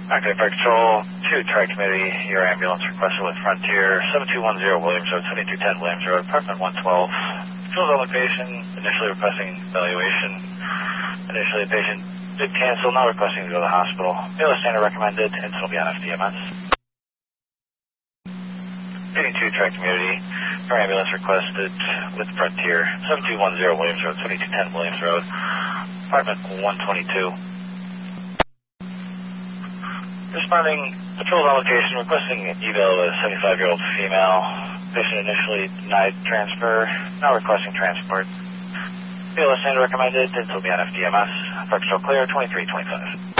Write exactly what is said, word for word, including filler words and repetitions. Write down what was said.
Okay, Fire Control, two Tri-Committee, your ambulance requested with Frontier, seven two one zero Williams Road, seventy-two ten Williams Road, apartment one twelve. Control's on location, initially requesting evaluation. Initially, the patient did cancel, now requesting to go to the hospital. Baylor Standard recommended, and it'll be on F D M S. eighty-two Tri-Community, your ambulance requested with Frontier, seven two one zero Williams Road, seventy-two ten Williams Road, apartment one twenty-two. Responding, patrol allocation, requesting eval of a seventy-five-year-old female. Patient initially denied transfer, now requesting transport. Baylor Standard recommended, and it'll be on F D M S. Fire Control clear, twenty-three twenty-five.